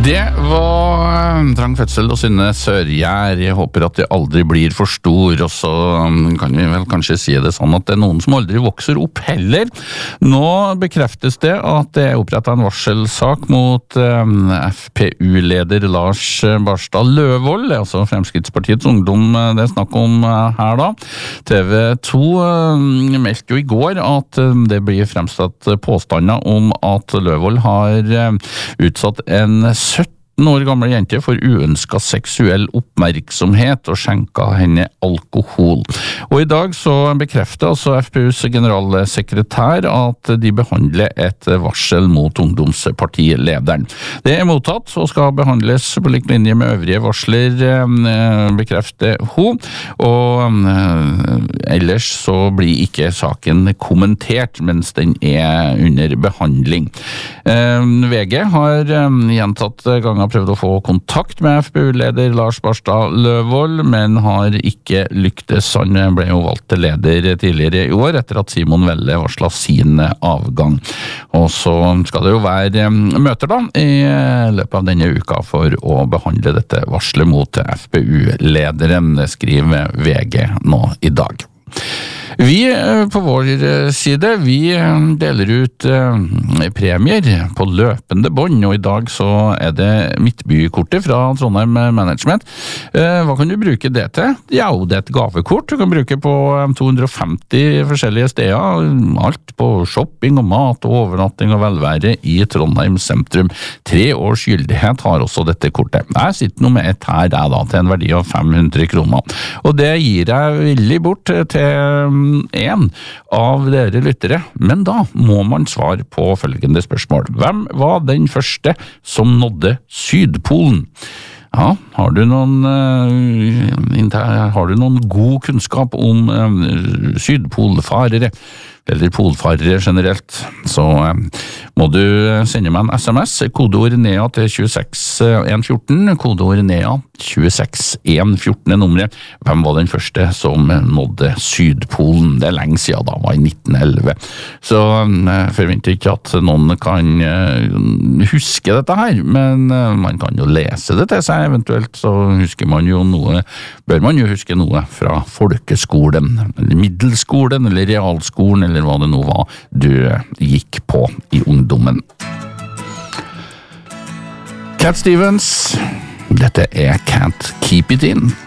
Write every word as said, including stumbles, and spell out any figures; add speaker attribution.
Speaker 1: Det var Trang Fødsel og Synne Sørgjær. Jeg håper at det aldri blir for stor, og så kan vi vel kanskje si det sånn at det er noen som aldri vokser opp heller. Nå bekreftes det at det er opprettet en varselsak mot F P U-leder Lars Barstad Løvold, altså Fremskrittspartiets ungdom det er snakk om her da. T V to meldte jo i går at det blir fremsatt påstander om at Løvold har utsatt en sytten år gammel jente for uønsket seksuell oppmerksomhet og skjenka henne alkohol. Og i dag så bekrefter altså F P U's generalsekretær at de behandler et varsel mot ungdomspartilederen. Det er mottatt og skal behandles på lik linje med øvrige varsler, bekrefter hun, og ellers så blir ikke saken kommentert mens den er under behandling. V G har gjentatt ganger har prøvd å få kontakt med F P U-leder Lars Barstad Løvold, men har ikke lyktes. Han ble jo valgt til leder tidligere i år, etter at Simon Velle varslet sin avgang. Og så skal det jo være møter da, i løpet av denne uka for å behandle dette varslet mot F P U-lederen, skriver V G nå i dag. Vi på vår side, vi deler ut premier på løpende bånd, og i dag så er det Midtbykortet fra Trondheim Management. Hva kan du bruke det til? Ja, det er et gavekort du kan bruke på to hundre og femti forskjellige steder, alt på shopping og mat og overnatting og velvære i Trondheim sentrum. Tre års gyldighet har også dette kortet. Jeg sitter nå med et her da, til en verdi av fem hundre kroner, og det gir jeg villig bort til en av dere lyttere, men da må man svare på følgende spørsmål. Hvem var den første som nådde Sydpolen? Ja, har du noen, har du noen god kunnskap om sydpolfarere, eller polfarere generelt, så må du sende meg en S M S, kodeord NEA til tjueseks én fjorten, kodeord NEA tjueseks én fjorten er nummeret. Hvem var den første som nådde Sydpolen? Det er lenge siden da, var i nitten elleve. Så jeg forventer ikke at noen kan huske dette her, men man kan jo lese det til seg eventuelt, så husker man jo noe, bør man jo huske noe fra folkeskolen, eller middelskolen, eller realskolen, eller hva det nå var du gikk på i ungdommen. Cat Stevens, dette er Can't Keep It In.